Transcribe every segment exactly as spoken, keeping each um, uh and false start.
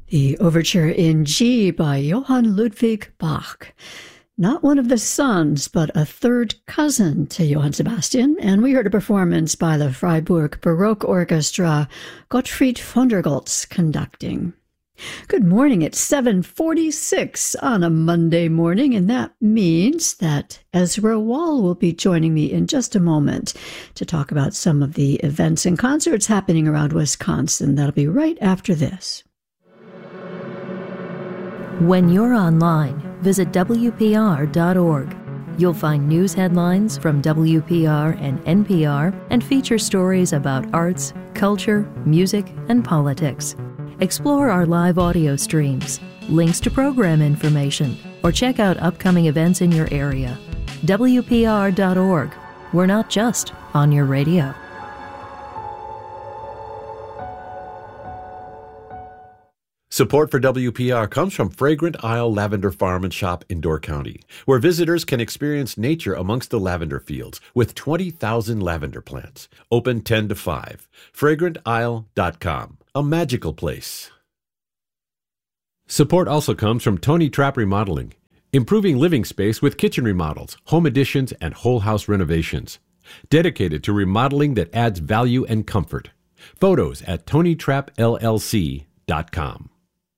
The Overture in G by Johann Ludwig Bach. Not one of the sons, but a third cousin to Johann Sebastian, and we heard a performance by the Freiburg Baroque Orchestra, Gottfried von der Goltz conducting. Good morning, it's seven forty-six on a Monday morning, and that means that Ezra Wall will be joining me in just a moment to talk about some of the events and concerts happening around Wisconsin. That'll be right after this. When you're online, visit W P R dot org. You'll find news headlines from W P R and N P R and feature stories about arts, culture, music, and politics. Explore our live audio streams, links to program information, or check out upcoming events in your area. W P R dot org. We're not just on your radio. Support for W P R comes from Fragrant Isle Lavender Farm and Shop in Door County, where visitors can experience nature amongst the lavender fields with twenty thousand lavender plants. Open ten to five. fragrant isle dot com, a magical place. Support also comes from Tony Trapp Remodeling, improving living space with kitchen remodels, home additions, and whole house renovations. Dedicated to remodeling that adds value and comfort. Photos at tony trapp l l c dot com.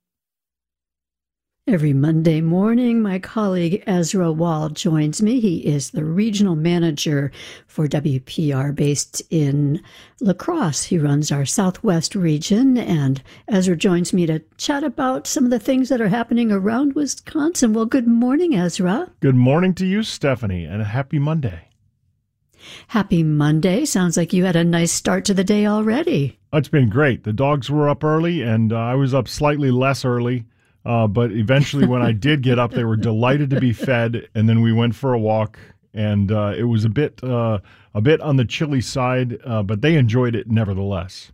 Every Monday morning, my colleague Ezra Wall joins me. He is the regional manager for W P R based in La Crosse. He runs our Southwest region, and Ezra joins me to chat about some of the things that are happening around Wisconsin. Well, good morning, Ezra. Good morning to you, Stephanie, and a happy Monday. Happy Monday. Sounds like you had a nice start to the day already. It's been great. The dogs were up early, and uh, I was up slightly less early. Uh, but eventually, when I did get up, they were delighted to be fed, and then we went for a walk. And uh, it was a bit, uh, a bit on the chilly side, uh, but they enjoyed it nevertheless.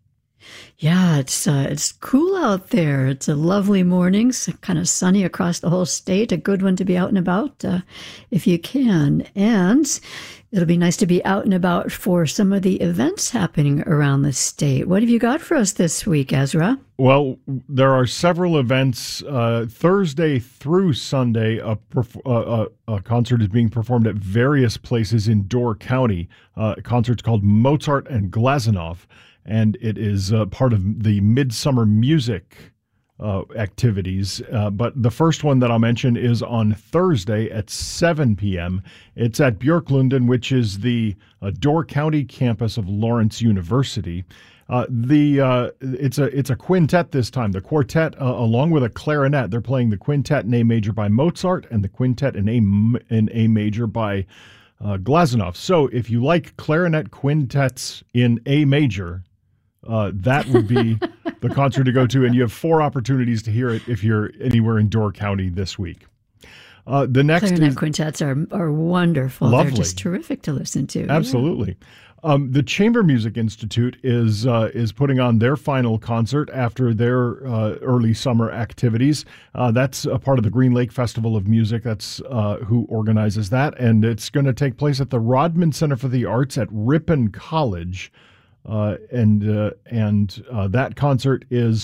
Yeah, it's uh, it's cool out there. It's a lovely morning, so kind of sunny across the whole state. A good one to be out and about uh, if you can. And it'll be nice to be out and about for some of the events happening around the state. What have you got for us this week, Ezra? Well, there are several events. Uh, Thursday through Sunday, a, perf- uh, a, a concert is being performed at various places in Door County. Uh, a concert's called Mozart and Glazunov, and it is uh, part of the Midsummer Music uh, activities. Uh, but the first one that I'll mention is on Thursday at seven p.m. It's at Björklunden, which is the uh, Door County campus of Lawrence University. Uh, the uh, it's a it's a quintet this time. The quartet, uh, along with a clarinet, they're playing the quintet in A major by Mozart and the quintet in A in A major by uh, Glazunov. So, if you like clarinet quintets in A major, uh, that would be the concert to go to. And you have four opportunities to hear it if you're anywhere in Door County this week. Uh, the next clarinet is, quintets are are wonderful. Lovely. They're just terrific to listen to. Absolutely. Yeah. Um, the Chamber Music Institute is uh, is putting on their final concert after their uh, early summer activities. Uh, that's a part of the Green Lake Festival of Music. That's uh, who organizes that, and it's going to take place at the Rodman Center for the Arts at Ripon College, uh, and uh, and uh, that concert is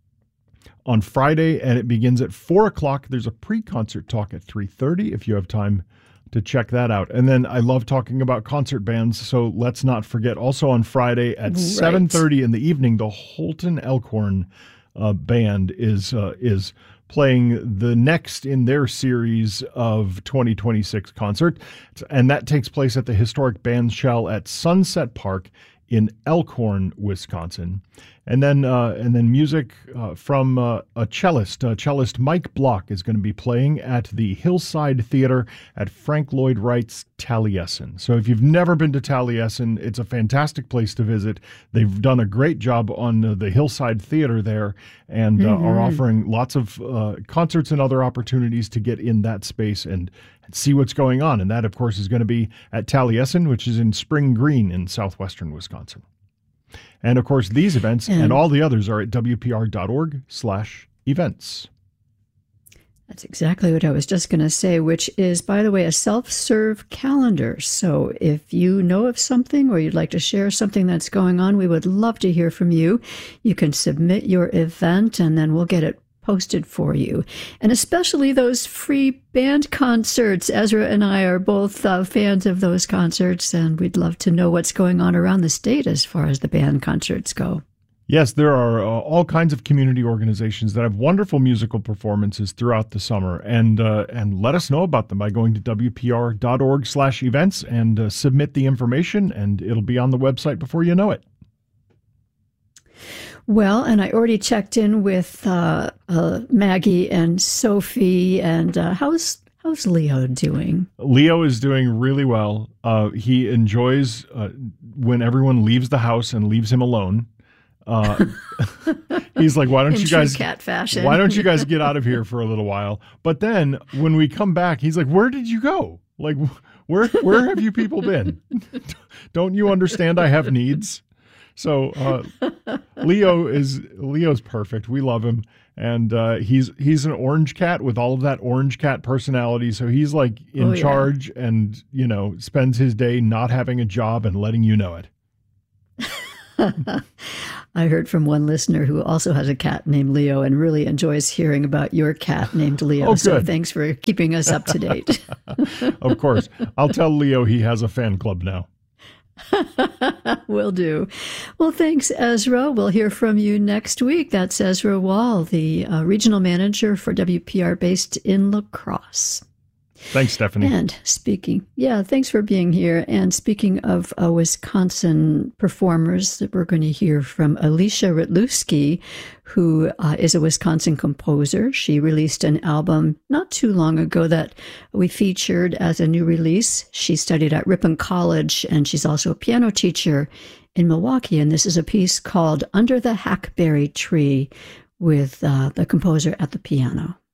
on Friday, and it begins at four o'clock. There's a pre-concert talk at three thirty if you have time to check that out. And then I love talking about concert bands, so let's not forget also on Friday at right. seven thirty in the evening, the Holton Elkhorn uh, band is uh, is playing the next in their series of twenty twenty-six concert, and that takes place at the historic Bandshell at Sunset Park in Elkhorn, Wisconsin. And then uh, and then music uh, from uh, a cellist. Uh, cellist Mike Block is going to be playing at the Hillside Theater at Frank Lloyd Wright's Taliesin. So if you've never been to Taliesin, it's a fantastic place to visit. They've done a great job on uh, the Hillside Theater there, and uh, mm-hmm. are offering lots of uh, concerts and other opportunities to get in that space and, and see what's going on. And that, of course, is going to be at Taliesin, which is in Spring Green in southwestern Wisconsin. And, of course, these events and, and all the others are at W P R dot org slash events. That's exactly what I was just going to say, which is, by the way, a self-serve calendar. So if you know of something or you'd like to share something that's going on, we would love to hear from you. You can submit your event and then we'll get it posted for you. And especially those free band concerts. Ezra and I are both uh, fans of those concerts, and we'd love to know what's going on around the state as far as the band concerts go. Yes, there are uh, all kinds of community organizations that have wonderful musical performances throughout the summer, and uh, and let us know about them by going to W P R dot org slash events and uh, submit the information, and it'll be on the website before you know it. Well, and I already checked in with uh, uh, Maggie and Sophie, and uh, how's how's Leo doing? Leo is doing really well. Uh, he enjoys uh, when everyone leaves the house and leaves him alone. Uh, he's like, why don't In you true guys, cat fashion. why don't you guys get out of here for a little while? But then when we come back, he's like, where did you go? Like, where, where have you people been? Don't you understand? I have needs. So, uh, Leo is, Leo's perfect. We love him. And, uh, he's, he's an orange cat with all of that orange cat personality. So he's like in oh, yeah. charge and, you know, spends his day not having a job and letting you know it. I heard from one listener who also has a cat named Leo and really enjoys hearing about your cat named Leo. Oh, so good. Thanks for keeping us up to date. Of course. I'll tell Leo he has a fan club now. Will do. Well, thanks, Ezra. We'll hear from you next week. That's Ezra Wall, the uh, regional manager for W P R based in La Crosse. Thanks, Stephanie. And speaking, yeah, thanks for being here. And speaking of uh, Wisconsin performers, that we're going to hear from Alicia Rytlewski, who uh, is a Wisconsin composer. She released an album not too long ago that we featured as a new release. She studied at Ripon College, and she's also a piano teacher in Milwaukee. And this is a piece called Under the Hackberry Tree with uh, the composer at the piano.